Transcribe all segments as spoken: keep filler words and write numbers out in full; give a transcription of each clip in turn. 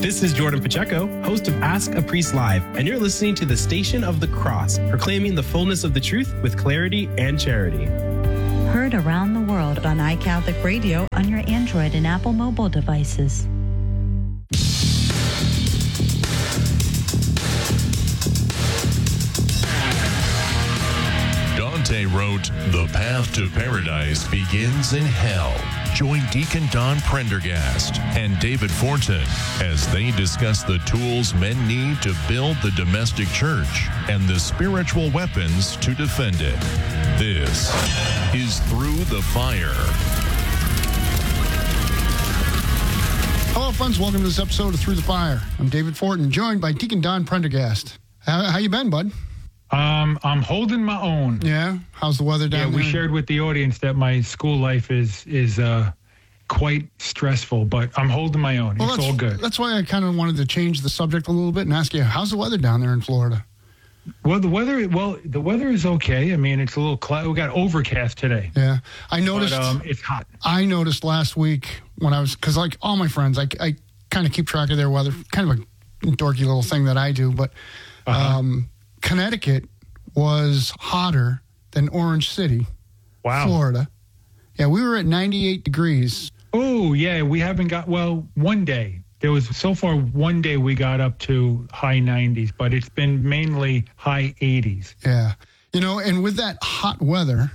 This is Jordan Pacheco, host of Ask a Priest Live, and you're listening to the Station of the Cross, proclaiming the fullness of the truth with clarity and charity. Heard around the world on iCatholic Radio on your Android and Apple mobile devices. Dante wrote, "The path to paradise begins in hell." Join Deacon Don Prendergast and David Fortin as they discuss the tools men need to build the domestic church and the spiritual weapons to defend it. This is Through the Fire. Hello, friends. Welcome to this episode of Through the Fire. I'm David Fortin, joined by Deacon Don Prendergast. How, how you been, bud? Um, I'm holding my own. Yeah? How's the weather down yeah, there? Yeah, we shared with the audience that my school life is is uh, quite stressful, but I'm holding my own. Well, it's all good. That's why I kind of wanted to change the subject a little bit and ask you, how's the weather down there in Florida? Well, the weather, well, the weather is okay. I mean, it's a little cloud. We got overcast today. Yeah, I noticed. But, um, it's hot. I noticed last week when I was, because like all my friends, I, I kind of keep track of their weather. Kind of a dorky little thing that I do, but uh-huh. um, Connecticut was hotter than Orange City, wow, Florida. Yeah, we were at ninety-eight degrees. Oh, yeah, we haven't got, well, one day. There was, so far, one day we got up to high nineties, but it's been mainly high eighties. Yeah. You know, and with that hot weather,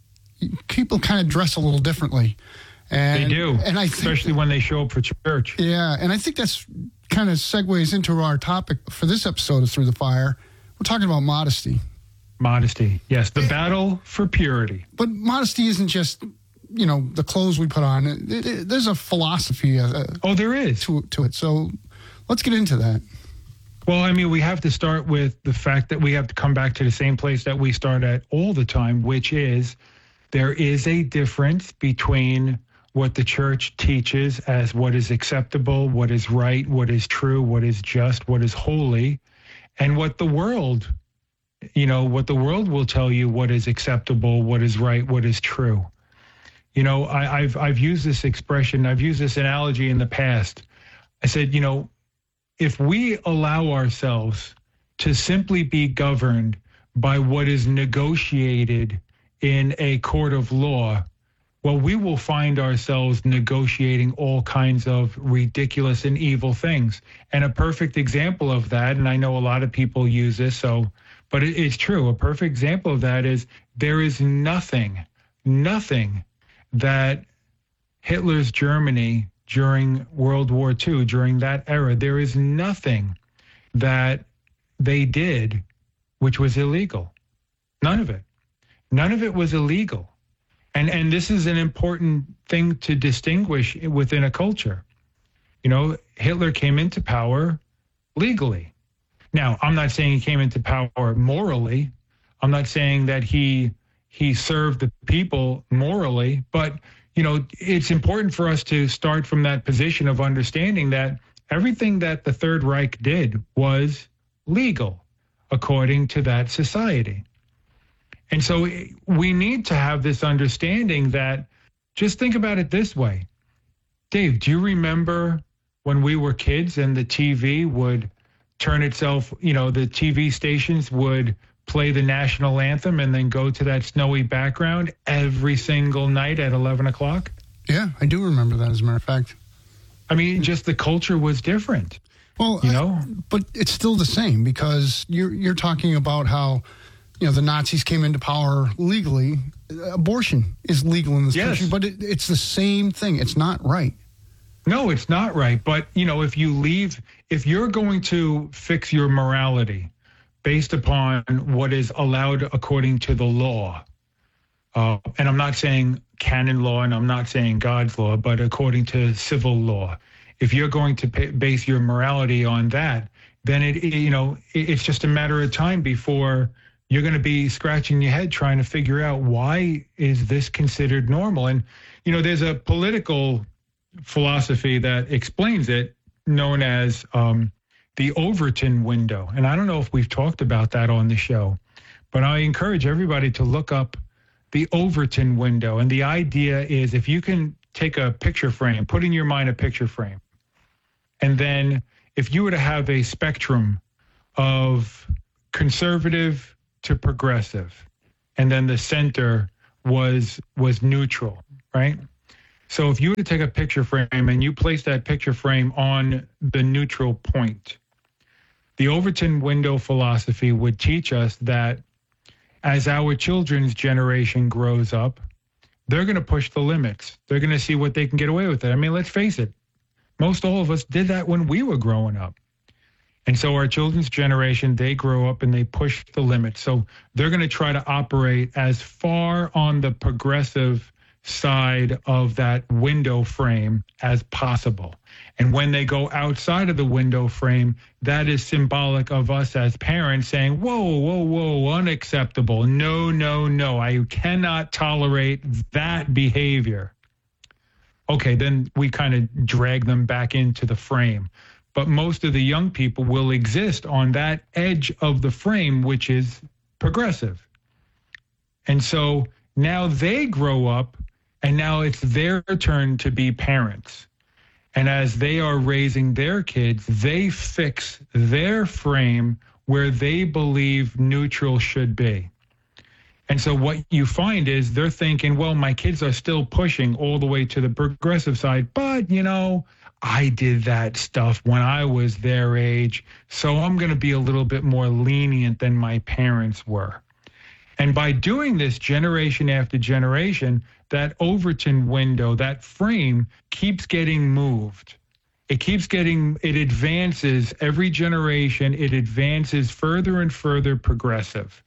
people kind of dress a little differently. And, they do, and I think especially that, when they show up for church. Yeah, and I think that's kind of segues into our topic for this episode of Through the Fire. We're talking about modesty. Modesty, yes, the battle for purity. But modesty isn't just, you know, the clothes we put on. It, it, it, there's a philosophy uh, oh, there is. To, to it. So let's get into that. Well, I mean, we have to start with the fact that we have to come back to the same place that we start at all the time, which is there is a difference between what the church teaches as what is acceptable, what is right, what is true, what is just, what is holy, and what the world, you know, what the world will tell you what is acceptable, what is right, what is true. You know, I, I've I've used this expression, I've used this analogy in the past. I said, you know, if we allow ourselves to simply be governed by what is negotiated in a court of law, well, we will find ourselves negotiating all kinds of ridiculous and evil things. And a perfect example of that, and I know a lot of people use this, so, but it, it's true. A perfect example of that is there is nothing, nothing that Hitler's Germany during World War Two, during that era, there is nothing that they did which was illegal. None of it. None of it was illegal. And and this is an important thing to distinguish within a culture. You know, Hitler came into power legally. Now, I'm not saying he came into power morally. I'm not saying that he he served the people morally, but you know, it's important for us to start from that position of understanding that everything that the Third Reich did was legal according to that society. And so we need to have this understanding that, just think about it this way. Dave, do you remember when we were kids and the T V would turn itself, you know, the T V stations would play the national anthem and then go to that snowy background every single night at eleven o'clock? Yeah, I do remember that, as a matter of fact. I mean, just the culture was different. Well, you know, I, but it's still the same, because you're you're talking about how, you know, the Nazis came into power legally. Abortion is legal in this yes. country, but it, it's the same thing. It's not right. No, it's not right. But, you know, if you leave, if you're going to fix your morality based upon what is allowed according to the law, uh, and I'm not saying canon law and I'm not saying God's law, but according to civil law, if you're going to pay, base your morality on that, then it, you know, it, it's just a matter of time before you're going to be scratching your head trying to figure out, why is this considered normal? And, you know, there's a political philosophy that explains it, known as um, the Overton window. And I don't know if we've talked about that on the show, but I encourage everybody to look up the Overton window. And the idea is, if you can take a picture frame, put in your mind a picture frame, and then if you were to have a spectrum of conservative to progressive, and then the center was was neutral, right? So if you were to take a picture frame and you place that picture frame on the neutral point, the Overton window philosophy would teach us that as our children's generation grows up, they're going to push the limits. They're going to see what they can get away with it. I mean, let's face it. Most all of us did that when we were growing up. And so our children's generation, they grow up and they push the limits. So they're going to try to operate as far on the progressive side of that window frame as possible. And when they go outside of the window frame, that is symbolic of us as parents saying, whoa, whoa, whoa, unacceptable. No, no, no, I cannot tolerate that behavior. Okay, then we kind of drag them back into the frame. But most of the young people will exist on that edge of the frame, which is progressive. And so now they grow up, and now it's their turn to be parents. And as they are raising their kids, they fix their frame where they believe neutral should be. And so what you find is they're thinking, well, my kids are still pushing all the way to the progressive side, but, you know, I did that stuff when I was their age, so I'm going to be a little bit more lenient than my parents were. And by doing this generation after generation, that Overton window, that frame keeps getting moved. It keeps getting, it advances every generation. It advances further and further progressive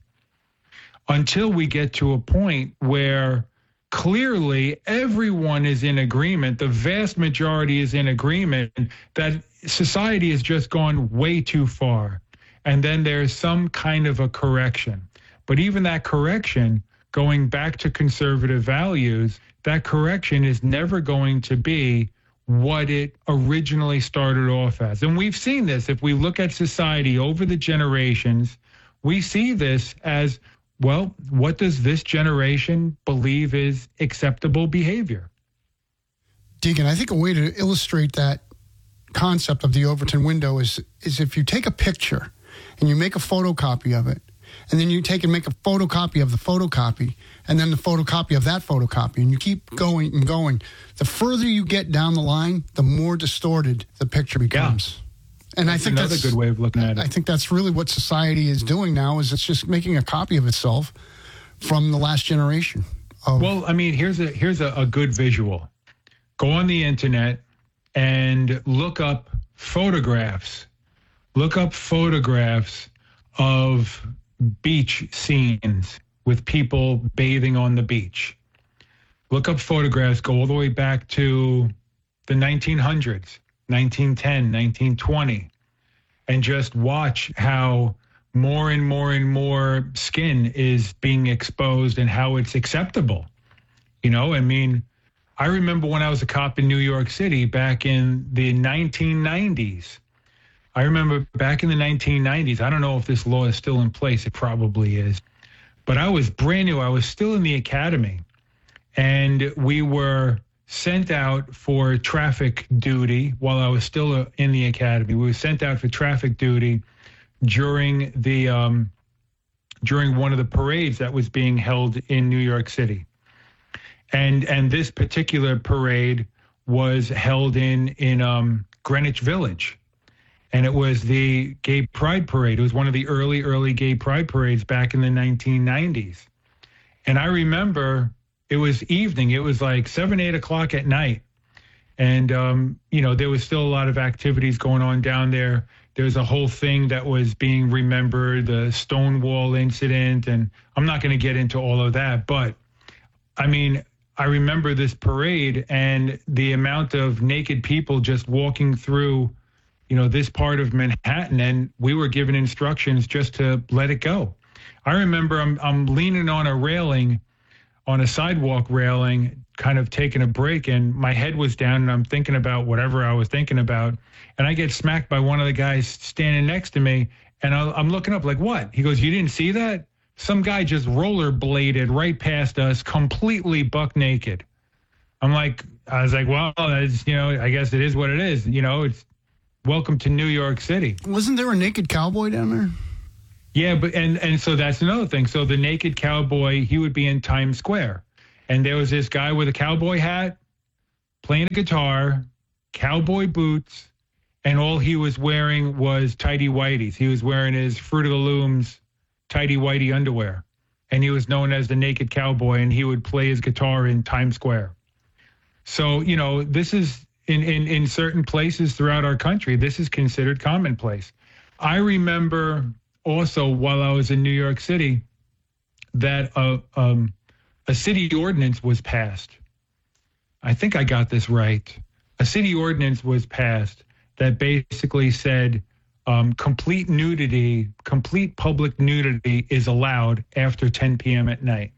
until we get to a point where clearly everyone is in agreement. The vast majority is in agreement that society has just gone way too far. And then there's some kind of a correction. But even that correction, going back to conservative values, that correction is never going to be what it originally started off as. And we've seen this. If we look at society over the generations, we see this as, well, what does this generation believe is acceptable behavior? Deacon, I think a way to illustrate that concept of the Overton window is, is if you take a picture and you make a photocopy of it, and then you take and make a photocopy of the photocopy, and then the photocopy of that photocopy, and you keep going and going. The further you get down the line, the more distorted the picture becomes. Yeah. And that's I think another that's good way of looking at it. I think that's really what society is doing now, is it's just making a copy of itself from the last generation. Of- well, I mean, here's a here's a, a good visual. Go on the internet and look up photographs. Look up photographs of beach scenes with people bathing on the beach. Look up photographs, go all the way back to the nineteen hundreds, nineteen ten, nineteen twenty, and just watch how more and more and more skin is being exposed and how it's acceptable. You know, I mean, I remember when I was a cop in New York City back in the nineteen nineties. I remember back in the nineteen nineties, I don't know if this law is still in place. It probably is. But I was brand new. I was still in the academy. And we were sent out for traffic duty while I was still in the academy. We were sent out for traffic duty during the um, during one of the parades that was being held in New York City. And and this particular parade was held in, in um, Greenwich Village. And it was the Gay Pride Parade. It was one of the early, early Gay Pride parades back in the nineteen nineties. And I remember it was evening. It was like seven, eight o'clock at night. And, um, you know, there was still a lot of activities going on down there. There was a whole thing that was being remembered, the Stonewall incident. And I'm not going to get into all of that. But, I mean, I remember this parade and the amount of naked people just walking through, you know, this part of Manhattan, and we were given instructions just to let it go. I remember I'm I'm leaning on a railing, on a sidewalk railing, kind of taking a break, and my head was down, and I'm thinking about whatever I was thinking about, and I get smacked by one of the guys standing next to me, and I'm looking up like, what? He goes, you didn't see that? Some guy just rollerbladed right past us, completely buck naked. I'm like, I was like, well, that's, you know, I guess it is what it is. You know, it's welcome to New York City. Wasn't there a naked cowboy down there? Yeah, but and, and so that's another thing. So the naked cowboy, he would be in Times Square. And there was this guy with a cowboy hat, playing a guitar, cowboy boots, and all he was wearing was tighty whities. He was wearing his Fruit of the Looms tighty whitey underwear. And he was known as the naked cowboy, and he would play his guitar in Times Square. So, you know, this is in, in, in certain places throughout our country, this is considered commonplace. I remember also while I was in New York City that a, um, a city ordinance was passed. I think I got this right. A city ordinance was passed that basically said um, complete nudity, complete public nudity is allowed after ten p.m. at night.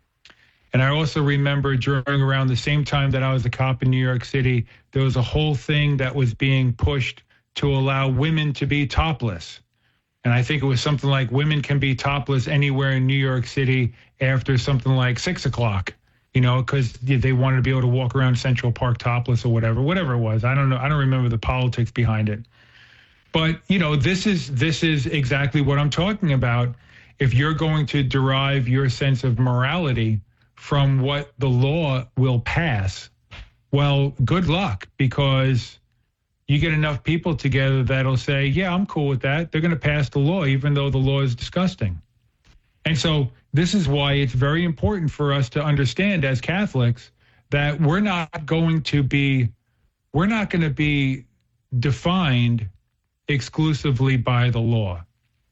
And I also remember during around the same time that I was a cop in New York City, there was a whole thing that was being pushed to allow women to be topless. And I think it was something like women can be topless anywhere in New York City after something like six o'clock, you know, because they wanted to be able to walk around Central Park topless or whatever, whatever it was. I don't know. I don't remember the politics behind it. But, you know, this is this is exactly what I'm talking about. If you're going to derive your sense of morality from what the law will pass, well, good luck, because you get enough people together that'll say, yeah, I'm cool with that. They're going to pass the law, even though the law is disgusting. And so this is why it's very important for us to understand as Catholics that we're not going to be, we're not going to be defined exclusively by the law.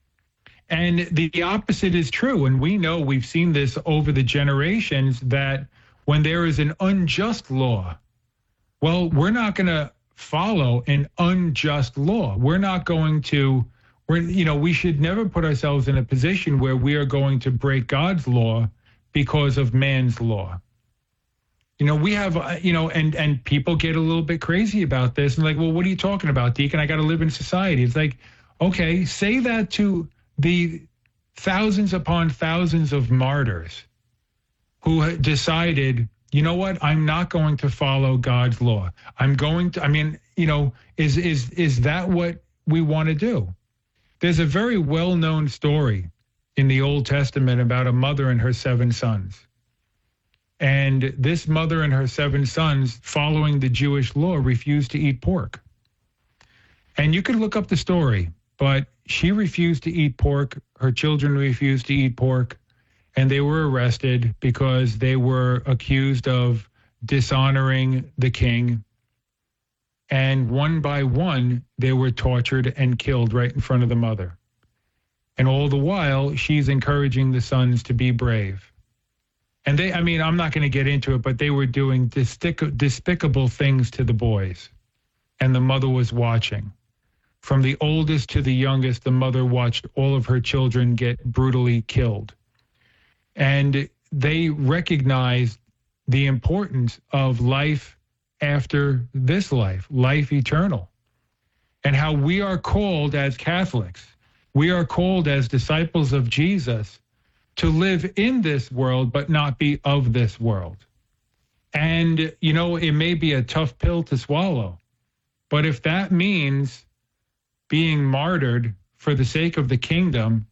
And the opposite is true. And we know, we've seen this over the generations, that when there is an unjust law, well, we're not going to follow an unjust law. We're not going to, we're, you know, we should never put ourselves in a position where we are going to break God's law because of man's law. You know, we have, uh, you know, and, and people get a little bit crazy about this and like, well, what are you talking about, Deacon? I got to live in society. It's like, okay, say that to the thousands upon thousands of martyrs who decided, you know what, I'm not going to follow God's law. I'm going to, I mean, you know, is is is that what we want to do? There's a very well-known story in the Old Testament about a mother and her seven sons. And this mother and her seven sons, following the Jewish law, refused to eat pork. And you can look up the story, but she refused to eat pork. Her children refused to eat pork. And they were arrested because they were accused of dishonoring the king. And one by one, they were tortured and killed right in front of the mother. And all the while, she's encouraging the sons to be brave. And they, I mean, I'm not going to get into it, but they were doing destic- despicable things to the boys. And the mother was watching. From the oldest to the youngest, the mother watched all of her children get brutally killed. And they recognized the importance of life after this life, life eternal, and how we are called as Catholics, we are called as disciples of Jesus to live in this world, but not be of this world. And, you know, it may be a tough pill to swallow, but if that means being martyred for the sake of the kingdom,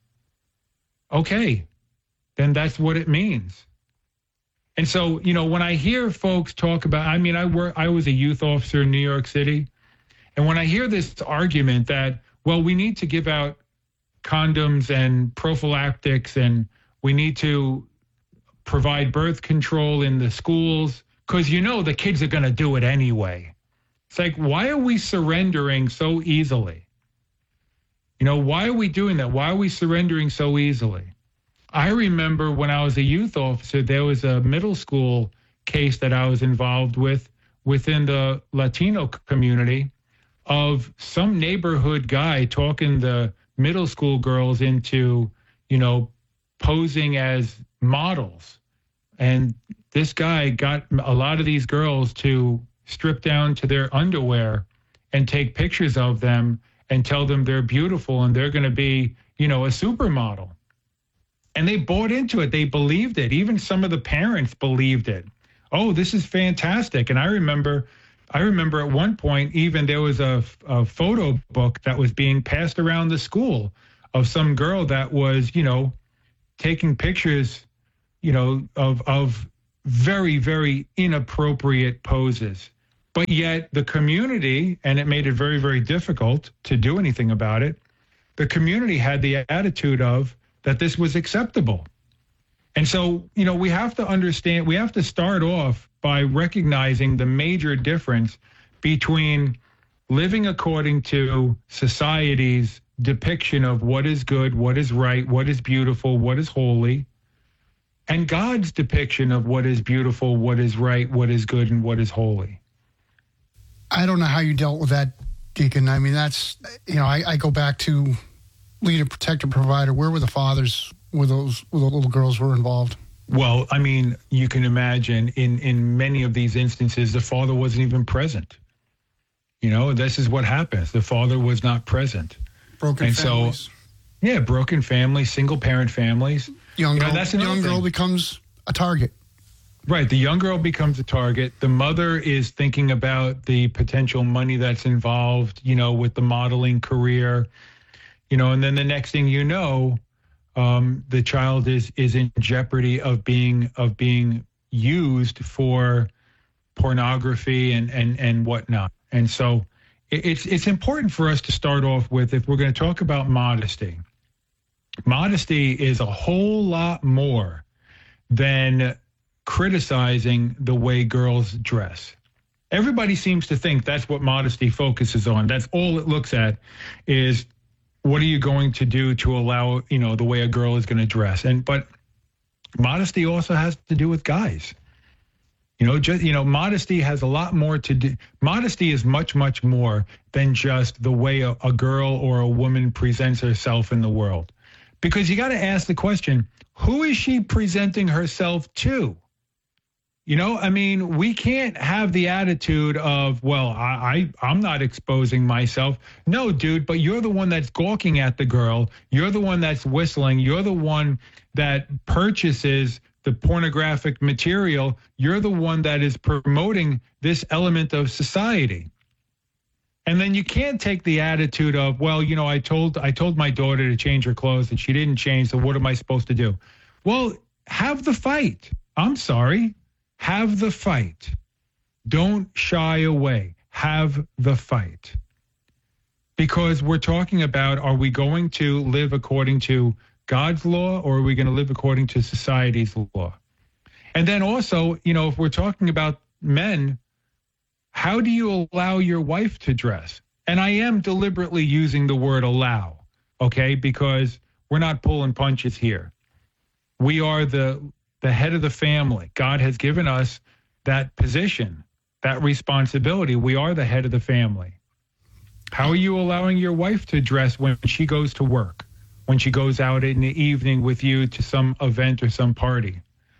okay, then that's what it means. And so, you know, when I hear folks talk about, I mean, I work, I was a youth officer in New York City. And when I hear this argument that, well, we need to give out condoms and prophylactics and we need to provide birth control in the schools, because, you know, the kids are going to do it anyway. It's like, why are we surrendering so easily? You know, why are we doing that? Why are we surrendering so easily? I remember when I was a youth officer, there was a middle school case that I was involved with within the Latino community of some neighborhood guy talking the middle school girls into, you know, posing as models. And this guy got a lot of these girls to strip down to their underwear and take pictures of them and tell them they're beautiful and they're going to be, you know, a supermodel. And they bought into it. They believed it. Even some of the parents believed it. Oh, this is fantastic. And I remember, I remember at one point, even there was a, a photo book that was being passed around the school of some girl that was, you know, taking pictures, you know, of of very, very inappropriate poses. But yet the community, and it made it very, very difficult to do anything about it, the community had the attitude of that this was acceptable. And so, you know, we have to understand, we have to start off by recognizing the major difference between living according to society's depiction of what is good, what is right, what is beautiful, what is holy, and God's depiction of what is beautiful, what is right, what is good, and what is holy. I don't know how you dealt with that, Deacon. I mean, that's, you know, I, I go back to leader, protector, provider. Where were the fathers where those, where the little girls were involved? Well, I mean, you can imagine in, in many of these instances, the father wasn't even present. You know, this is what happens. The father was not present. Broken and families. So, yeah, broken families, single parent families. Young girl, you know, that's young girl becomes a target. Right. The young girl becomes a target. The mother is thinking about the potential money that's involved, you know, with the modeling career, you know, and then the next thing you know, um, the child is is in jeopardy of being of being used for pornography and and and whatnot. And so it, it's it's important for us to start off with, if we're going to talk about modesty. Modesty is a whole lot more than criticizing the way girls dress. Everybody seems to think that's what modesty focuses on. That's all it looks at is, what are you going to do to allow, you know, the way a girl is going to dress? And but modesty also has to do with guys. You know, just, you know, modesty has a lot more to do. Modesty is much, much more than just the way a, a girl or a woman presents herself in the world. Because you got to ask the question, who is she presenting herself to? You know, I mean, we can't have the attitude of, well, I, I, I'm not exposing myself. No, dude, but you're the one that's gawking at the girl. You're the one that's whistling. You're the one that purchases the pornographic material. You're the one that is promoting this element of society. And then you can't take the attitude of, well, you know, I told I told my daughter to change her clothes and she didn't change, so what am I supposed to do? Well, have the fight. I'm sorry. Have the fight. Don't shy away. Have the fight. Because we're talking about, are we going to live according to God's law, or are we going to live according to society's law? And then also, you know, if we're talking about men, how do you allow your wife to dress? And I am deliberately using the word allow, okay, because we're not pulling punches here. We are the the head of the family. God has given us that position, that responsibility. We are the head of the family. How are you allowing your wife to dress when she goes to work, when she goes out in the evening with you to some event or some party?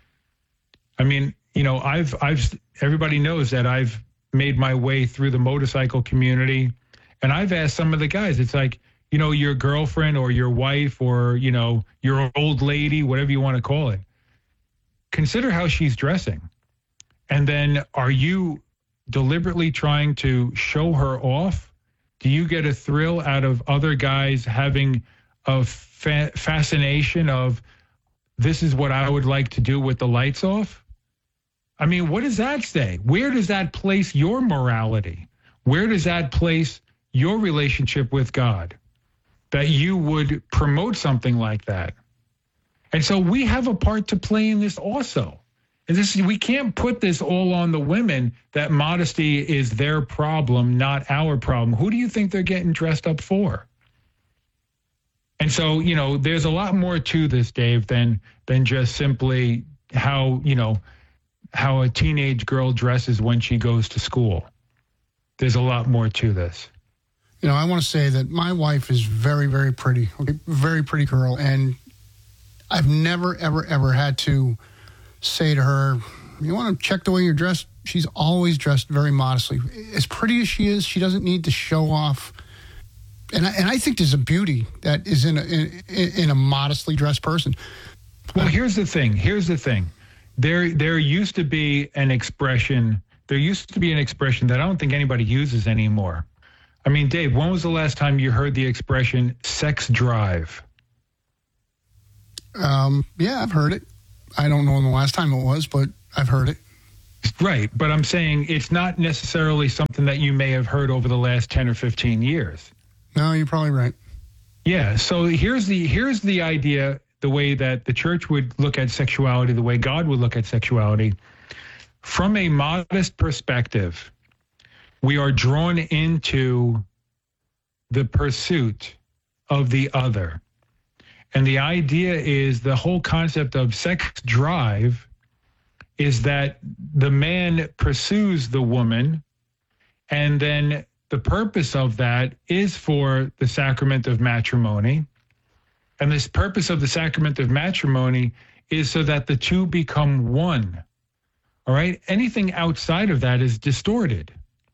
I mean, you know, I've I've everybody knows that I've made my way through the motorcycle community, and I've asked some of the guys, it's like, you know, your girlfriend or your wife or, you know, your old lady, whatever you want to call it, consider how she's dressing. And then are you deliberately trying to show her off? Do you get a thrill out of other guys having a fa- fascination of, this is what I would like to do with the lights off? I mean, what does that say? Where does that place your morality? Where does that place your relationship with God, that you would promote something like that? And so we have a part to play in this also. And this, we can't put this all on the women, that modesty is their problem, not our problem. Who do you think they're getting dressed up for? And so, you know, there's a lot more to this, Dave, than than just simply how, you know, how a teenage girl dresses when she goes to school. There's a lot more to this. You know, I want to say that my wife is very, very pretty, okay? Very pretty girl. And I've never, ever, ever had to say to her, you want to check the way you're dressed? She's always dressed very modestly. As pretty as she is, she doesn't need to show off. And I, and I think there's a beauty that is in a, in, in a modestly dressed person. Well, here's the thing. Here's the thing. There, there used to be an expression there used to be an expression that I don't think anybody uses anymore. I mean, Dave, when was the last time you heard the expression sex drive? Um, yeah, I've heard it. I don't know when the last time it was, but I've heard it. Right, but I'm saying it's not necessarily something that you may have heard over the last ten or fifteen years. No, you're probably right. Yeah, so here's the here's the idea, the way that the church would look at sexuality, the way God would look at sexuality. From a modest perspective, we are drawn into the pursuit of the other. And the idea is the whole concept of sex drive is that the man pursues the woman, and then the purpose of that is for the sacrament of matrimony. And this purpose of the sacrament of matrimony is so that the two become one. All right? Anything outside of that is distorted.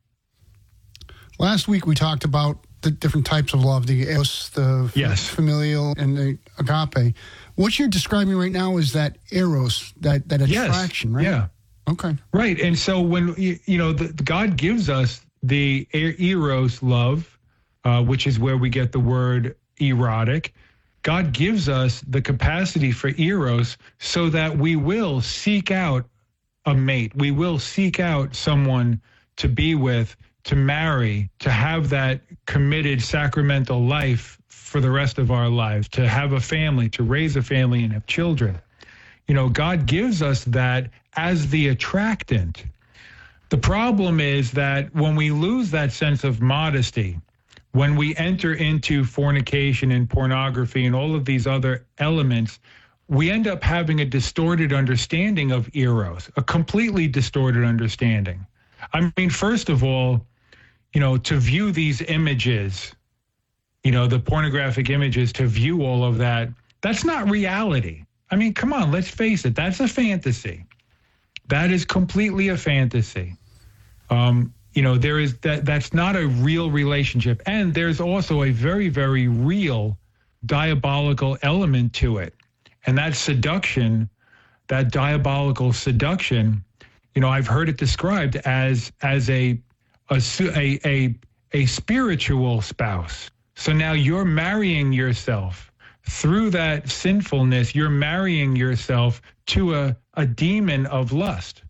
Last week we talked about the different types of love, the eros, the yes. familial, and the agape. What you're describing right now is that eros, that, that attraction, yes. right? Yeah. Okay. Right. And so when, you, you know, the, God gives us the eros love, uh, which is where we get the word erotic. God gives us the capacity for eros so that we will seek out a mate. We will seek out someone to be with, to marry, to have that committed sacramental life for the rest of our lives, to have a family, to raise a family and have children. You know, God gives us that as the attractant. The problem is that when we lose that sense of modesty, when we enter into fornication and pornography and all of these other elements, we end up having a distorted understanding of eros, a completely distorted understanding. I mean, first of all, you know, to view these images, you know, the pornographic images, to view all of that, that's not reality. I mean, come on, let's face it. That's a fantasy. That is completely a fantasy. Um, you know, there is that. That's not a real relationship. And there's also a very, very real diabolical element to it. And that seduction, that diabolical seduction, you know, I've heard it described as as a a a a, a spiritual spouse. So now you're marrying yourself through that sinfulness. You're marrying yourself to a, a demon of lust.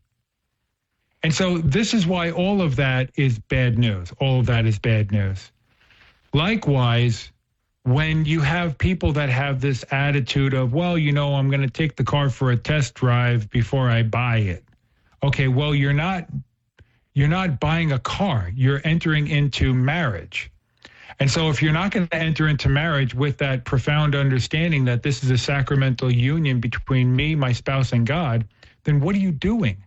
And so this is why all of that is bad news. All of that is bad news. Likewise, when you have people that have this attitude of, well, you know, I'm going to take the car for a test drive before I buy it. Okay, well, you're not you're not buying a car. You're entering into marriage. And so if you're not going to enter into marriage with that profound understanding that this is a sacramental union between me, my spouse, and God, then what are you doing?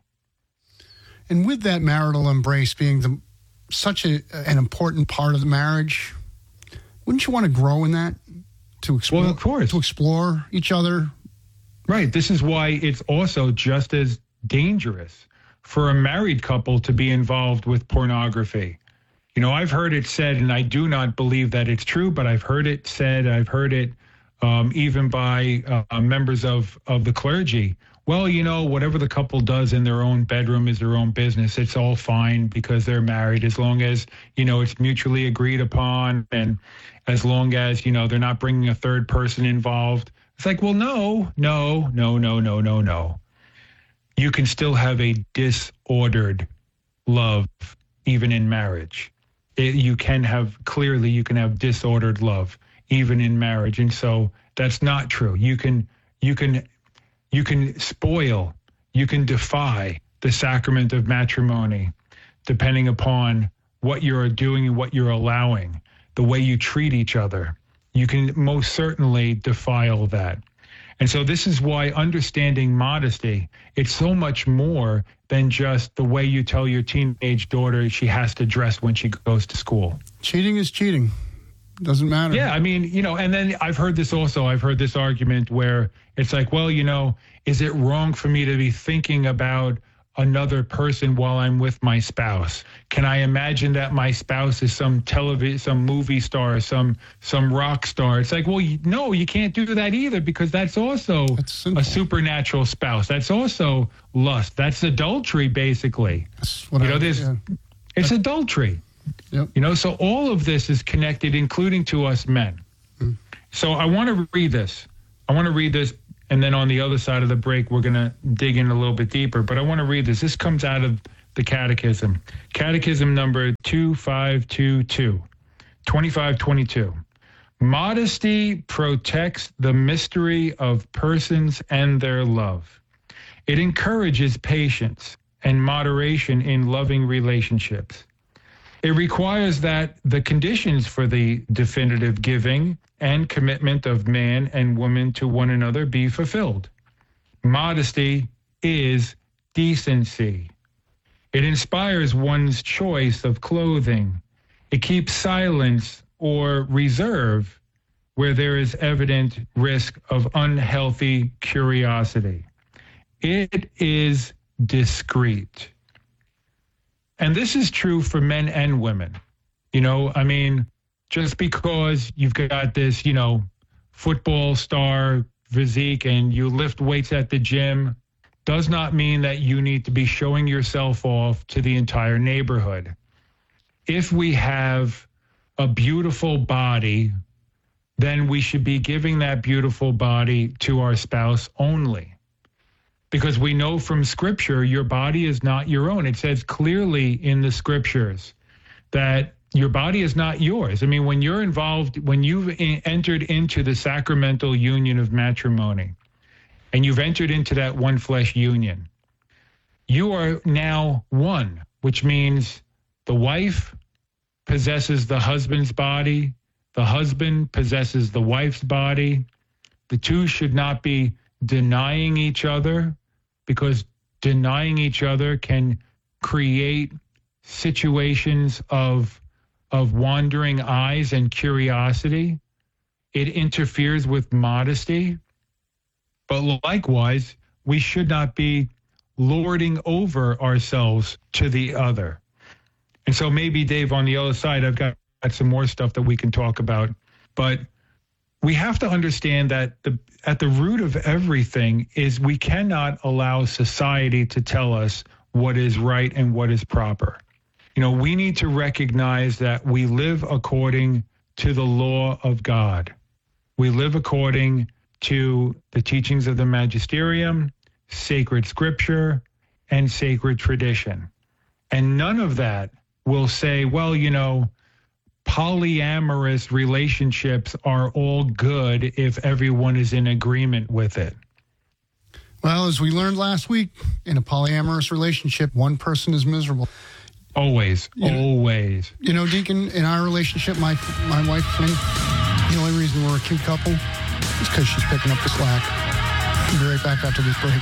And with that marital embrace being the, such a, an important part of the marriage, wouldn't you want to grow in that? To explore, well, of course. To explore each other? Right. This is why it's also just as dangerous for a married couple to be involved with pornography. You know, I've heard it said, and I do not believe that it's true, but I've heard it said, I've heard it um, even by uh, members of, of the clergy. Well, you know, whatever the couple does in their own bedroom is their own business. It's all fine because they're married, as long as, you know, it's mutually agreed upon, and as long as, you know, they're not bringing a third person involved. It's like, well, no, no, no, no, no, no, no. You can still have a disordered love even in marriage. It, you can have, clearly, you can have disordered love even in marriage. And so that's not true. You can, you can, you can spoil, you can defy the sacrament of matrimony depending upon what you're doing and what you're allowing, the way you treat each other. You can most certainly defile that. And so this is why understanding modesty, it's so much more than just the way you tell your teenage daughter she has to dress when she goes to school. Cheating is cheating. Doesn't matter. Yeah, I mean, you know, and then I've heard this also. I've heard this argument where it's like, well, you know, is it wrong for me to be thinking about another person while I'm with my spouse? Can I imagine that my spouse is some television, some movie star, some some rock star? It's like, well, you, no, you can't do that either, because that's also that's a supernatural spouse. That's also lust. That's adultery, basically. That's what you I, know, there's yeah. it's adultery. Yep. You know, so all of this is connected, including to us men. Mm. So I want to read this. I want to read this. And then on the other side of the break, we're going to dig in a little bit deeper. But I want to read this. This comes out of the Catechism. Catechism number two five two two, twenty-five twenty-two. Modesty protects the mystery of persons and their love. It encourages patience and moderation in loving relationships. It requires that the conditions for the definitive giving and commitment of man and woman to one another be fulfilled. Modesty is decency. It inspires one's choice of clothing. It keeps silence or reserve where there is evident risk of unhealthy curiosity. It is discreet. And this is true for men and women. You know, I mean, just because you've got this, you know, football star physique and you lift weights at the gym does not mean that you need to be showing yourself off to the entire neighborhood. If we have a beautiful body, then we should be giving that beautiful body to our spouse only. Because we know from Scripture, your body is not your own. It says clearly in the Scriptures that your body is not yours. I mean, when you're involved, when you've entered into the sacramental union of matrimony, and you've entered into that one flesh union, you are now one, which means the wife possesses the husband's body, the husband possesses the wife's body. The two should not be denying each other, because denying each other can create situations of of wandering eyes and curiosity. It interferes with modesty. But likewise, we should not be lording over ourselves to the other. And so maybe, Dave, on the other side, I've got some more stuff that we can talk about. But we have to understand that the, at the root of everything is we cannot allow society to tell us what is right and what is proper. You know, we need to recognize that we live according to the law of God. We live according to the teachings of the magisterium, sacred scripture, and sacred tradition. And none of that will say, well, you know, polyamorous relationships are all good if everyone is in agreement with it. Well, as we learned last week, in a polyamorous relationship, one person is miserable. Always, you always. Know, you know, Deacon, in our relationship, my my wife, Penny, the only reason we're a cute couple is because she's picking up the slack. We'll be right back after this break.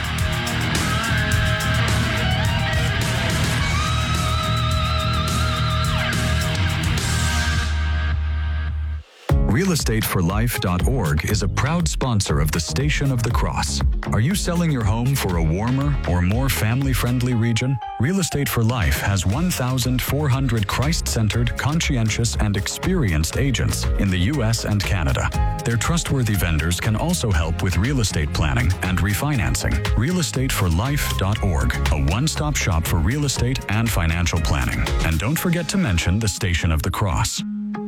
real estate for life dot org is a proud sponsor of the Station of the Cross. Are you selling your home for a warmer or more family-friendly region? Real Estate for Life has one thousand four hundred Christ-centered, conscientious, and experienced agents in the U S and Canada. Their trustworthy vendors can also help with real estate planning and refinancing. real estate for life dot org, a one-stop shop for real estate and financial planning. And don't forget to mention the Station of the Cross.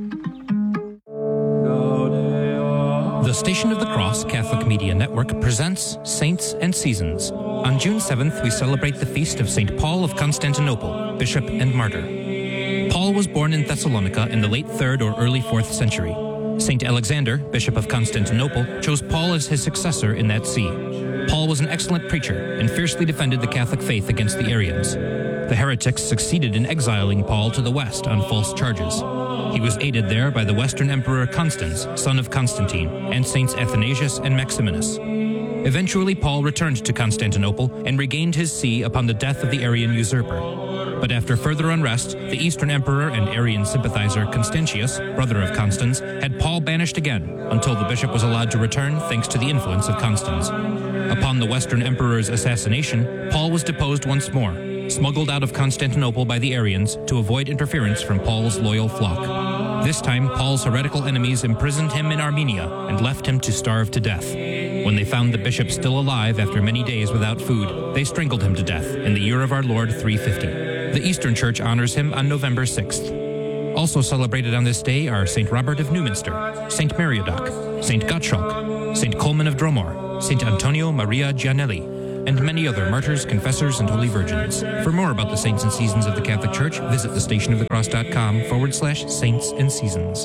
The Station of the Cross Catholic Media Network presents Saints and Seasons. On June seventh, we celebrate the feast of Saint Paul of Constantinople, Bishop and Martyr. Paul was born in Thessalonica in the late third or early fourth century. Saint Alexander, Bishop of Constantinople, chose Paul as his successor in that see. Paul was an excellent preacher and fiercely defended the Catholic faith against the Arians. The heretics succeeded in exiling Paul to the west on false charges. He was aided there by the Western Emperor Constans, son of Constantine, and Saints Athanasius and Maximinus. Eventually, Paul returned to Constantinople and regained his see upon the death of the Arian usurper. But after further unrest, the Eastern Emperor and Arian sympathizer Constantius, brother of Constans, had Paul banished again until the bishop was allowed to return thanks to the influence of Constans. Upon the Western Emperor's assassination, Paul was deposed once more, smuggled out of Constantinople by the Arians to avoid interference from Paul's loyal flock. This time, Paul's heretical enemies imprisoned him in Armenia and left him to starve to death. When they found the bishop still alive after many days without food, they strangled him to death in the year of our Lord three fifty. The Eastern Church honors him on November sixth. Also celebrated on this day are Saint Robert of Newminster, Saint Meriadoc, Saint Gottschalk, Saint Coleman of Dromore, Saint Antonio Maria Gianelli, and many other martyrs, confessors, and holy virgins. For more about the saints and seasons of the Catholic Church, visit thestationofthecross.com forward slash saints and seasons.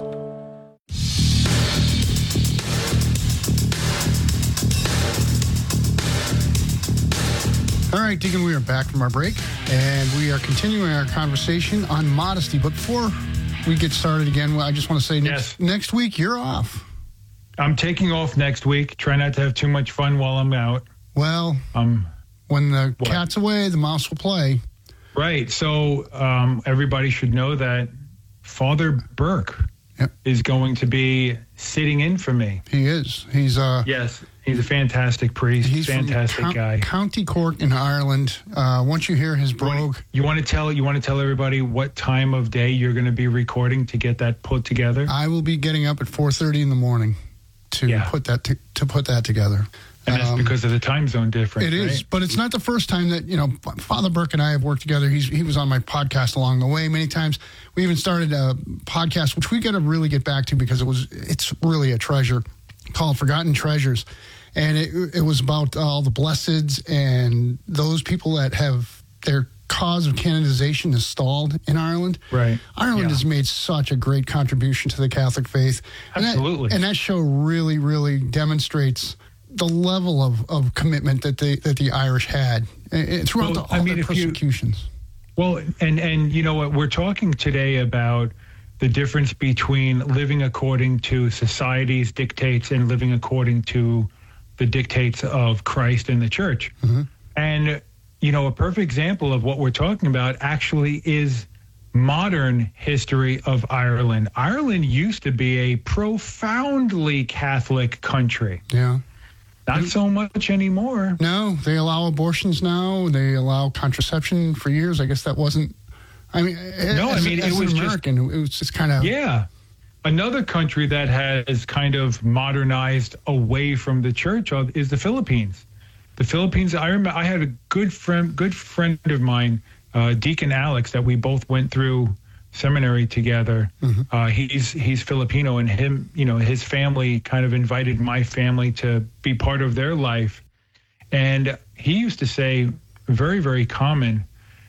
All right, Deacon, we are back from our break, and we are continuing our conversation on modesty. But before we get started again, I just want to say next, yes. next week, you're off. I'm taking off next week. Try not to have too much fun while I'm out. Well, um, when the what? cat's away, the mouse will play. Right. So um, everybody should know that Father Burke yep. is going to be sitting in for me. He is. He's uh yes. He's a fantastic priest. He's fantastic from guy. County Cork in Ireland. Uh, once you hear his brogue, you want to tell you want to tell everybody what time of day you're going to be recording to get that put together. I will be getting up at four thirty in the morning to yeah. put that to, to put that together. And that's um, because of the time zone difference. It is, right? But it's not the first time that, you know, Father Burke and I have worked together. He's he was on my podcast along the way many times. We even started a podcast, which we got to really get back to because it was it's really a treasure, called Forgotten Treasures. And it, it was about all the blesseds and those people that have their cause of canonization is stalled in Ireland. Right. Ireland yeah. has made such a great contribution to the Catholic faith. Absolutely. And that, and that show really, really demonstrates the level of, of commitment that the that the Irish had uh, throughout well, the, all I mean, their persecutions. You, well, and, and you know what, we're talking today about the difference between living according to society's dictates and living according to the dictates of Christ and the church. Mm-hmm. And, you know, a perfect example of what we're talking about actually is modern history of Ireland. Ireland used to be a profoundly Catholic country. Yeah. Not so much anymore. No, they allow abortions now. They allow contraception for years. I guess that wasn't, I mean, no, as, I mean, as it was an American, just, it was just kind of. Yeah. Another country that has kind of modernized away from the church is the Philippines. The Philippines, I remember I had a good friend, good friend of mine, uh, Deacon Alex, that we both went through seminary together. Mm-hmm. Uh, he's he's Filipino, and him, you know, his family kind of invited my family to be part of their life. And he used to say, very, very common,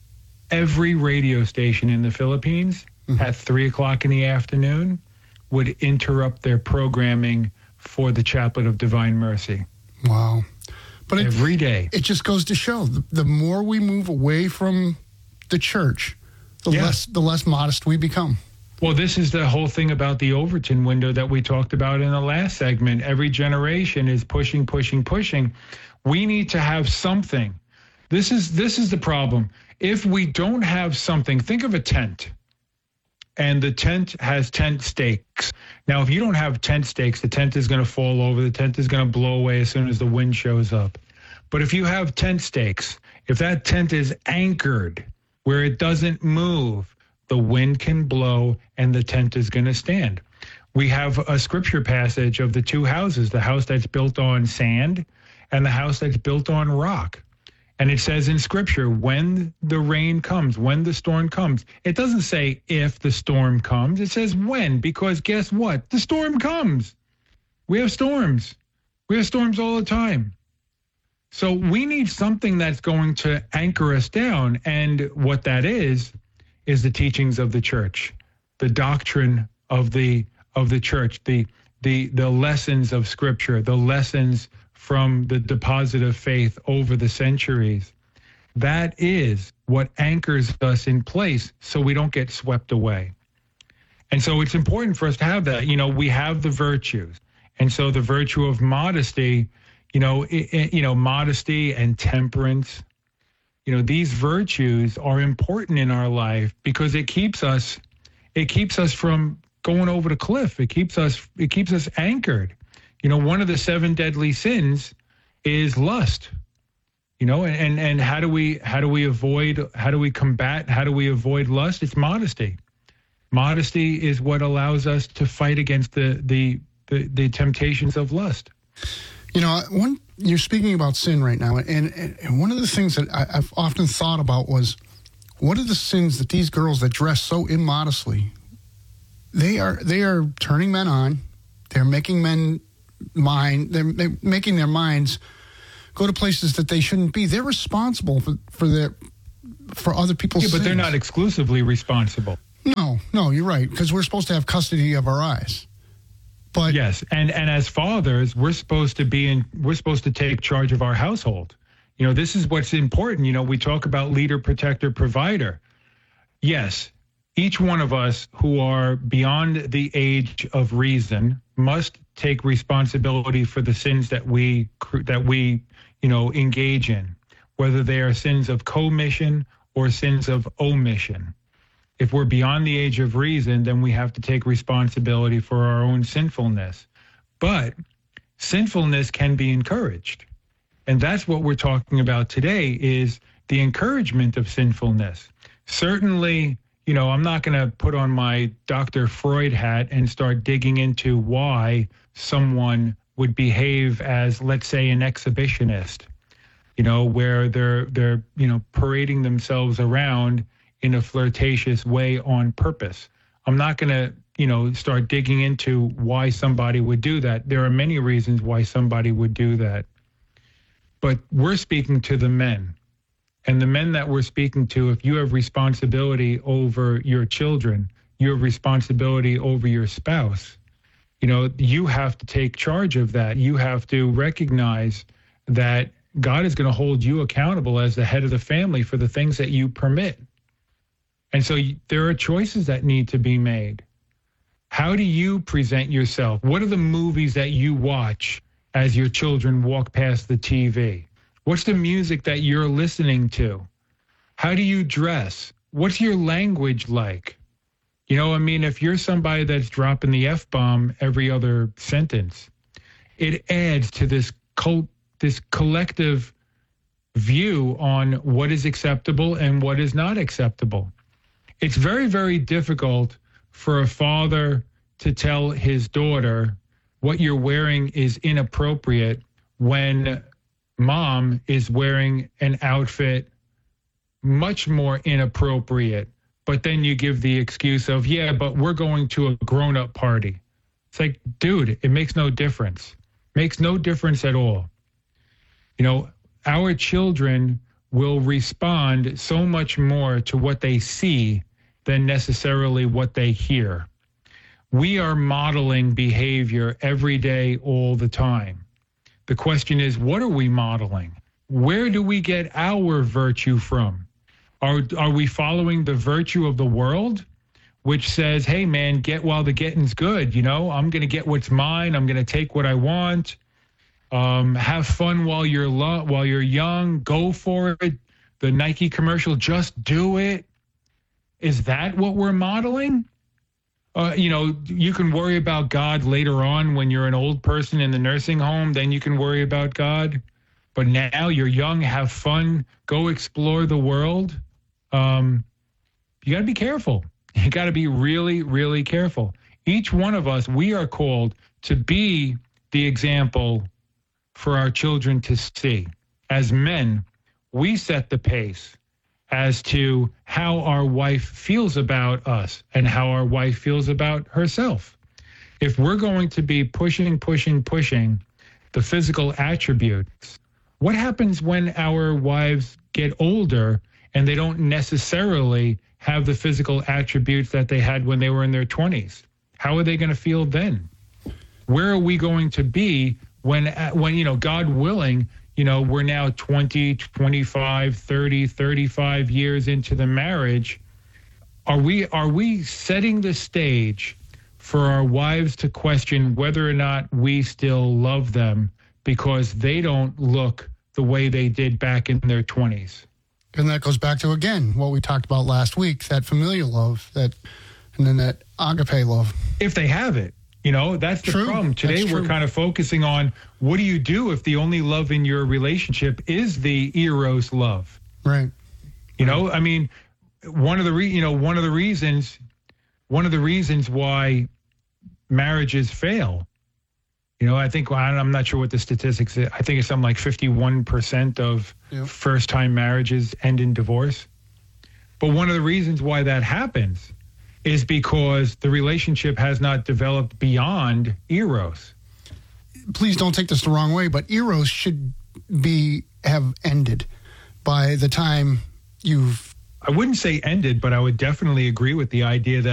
every radio station in the Philippines mm-hmm. at three o'clock in the afternoon would interrupt their programming for the Chaplet of Divine Mercy. Wow. But it, every day. It just goes to show the, the more we move away from the church, the yeah. less the less modest we become. Well, this is the whole thing about the Overton window that we talked about in the last segment. Every generation is pushing, pushing, pushing. We need to have something. This is this is the problem. If we don't have something, think of a tent. And the tent has tent stakes. Now, if you don't have tent stakes, the tent is going to fall over. The tent is going to blow away as soon as the wind shows up. But if you have tent stakes, if that tent is anchored where it doesn't move, the wind can blow and the tent is going to stand. We have a scripture passage of the two houses, the house that's built on sand and the house that's built on rock. And it says in Scripture, when the rain comes, when the storm comes, it doesn't say if the storm comes. It says when, because guess what? The storm comes. We have storms. We have storms all the time. So we need something that's going to anchor us down. And what that is, is the teachings of the church, the doctrine of the of the church, the the the lessons of Scripture, the lessons from the deposit of faith over the centuries. That is what anchors us in place so we don't get swept away. And so it's important for us to have that. You know, we have the virtues. And so the virtue of modesty, you know, it, it, you know, modesty and temperance, You know, these virtues are important in our life because it keeps us, it keeps us from going over the cliff. It keeps us, it keeps us anchored. You know, one of the seven deadly sins is lust. You know, and, and, and how do we, how do we avoid, how do we combat, how do we avoid lust? It's modesty. Modesty is what allows us to fight against the, the, the, the temptations of lust. You know, one, you're speaking about sin right now, and, and one of the things that I, I've often thought about was, what are the sins that these girls that dress so immodestly, they are they are turning men on, they're making men mind, they're, they're making their minds go to places that they shouldn't be. They're responsible for, for their for other people's yeah, but sins. They're not exclusively responsible. No, no, you're right, because we're supposed to have custody of our eyes. But yes, and, and as fathers, we're supposed to be in, we're supposed to take charge of our household. You know, this is what's important. You know, we talk about leader, protector, provider. Yes, each one of us who are beyond the age of reason must take responsibility for the sins that we that we, you know, engage in, whether they are sins of commission or sins of omission. If we're beyond the age of reason, then we have to take responsibility for our own sinfulness. But sinfulness can be encouraged. And that's what we're talking about today, is the encouragement of sinfulness. Certainly, you know, I'm not going to put on my Doctor Freud hat and start digging into why someone would behave as, let's say, an exhibitionist, you know, where they're, they're, you know, parading themselves around in a flirtatious way on purpose. I'm not going to, you know, start digging into why somebody would do that. There are many reasons why somebody would do that. But we're speaking to the men. And the men that we're speaking to, if you have responsibility over your children, you have responsibility over your spouse, you know, you have to take charge of that. You have to recognize that God is going to hold you accountable as the head of the family for the things that you permit. And so there are choices that need to be made. How do you present yourself? What are the movies that you watch as your children walk past the T V? What's the music that you're listening to? How do you dress? What's your language like? You know, I mean, if you're somebody that's dropping the F-bomb every other sentence, it adds to this cult, this collective view on what is acceptable and what is not acceptable. It's very, very difficult for a father to tell his daughter what you're wearing is inappropriate when mom is wearing an outfit much more inappropriate. But then you give the excuse of, yeah, but we're going to a grown-up party. It's like, dude, it makes no difference. Makes no difference at all. You know, our children will respond so much more to what they see than necessarily what they hear. We are modeling behavior every day, all the time. The question is, what are we modeling? Where do we get our virtue from? Are, are we following the virtue of the world, which says, hey, man, get while the getting's good. You know, I'm going to get what's mine. I'm going to take what I want. Um, have fun while you're lo- while you're young. Go for it. The Nike commercial, just do it. Is that what we're modeling? Uh, you know, you can worry about God later on when you're an old person in the nursing home. Then you can worry about God. But now you're young, have fun, go explore the world. Um, you got to be careful. You got to be really, really careful. Each one of us, we are called to be the example for our children to see. As men, we set the pace as to how our wife feels about us and how our wife feels about herself. If we're going to be pushing, pushing, pushing the physical attributes, what happens when our wives get older and they don't necessarily have the physical attributes that they had when they were in their twenties? How are they going to feel then? Where are we going to be when, when, you know, God willing, you know, we're now twenty, twenty-five, thirty, thirty-five years into the marriage. Are we, are we setting the stage for our wives to question whether or not we still love them because they don't look the way they did back in their twenties? And that goes back to, again, what we talked about last week, that familial love, that, and then that agape love. If they have it. You know, that's the True. problem. Today, That's we're true. kind of focusing on what do you do if the only love in your relationship is the eros love? Right. You know, I mean, one of the re- you know one of the reasons one of the reasons why marriages fail. You know, I think I'm not sure what the statistics is. I think it's something like fifty-one percent of Yep. first-time marriages end in divorce. But one of the reasons why that happens is because the relationship has not developed beyond eros. Please don't take this the wrong way, but eros should be have ended by the time you've I wouldn't say ended, but I would definitely agree with the idea that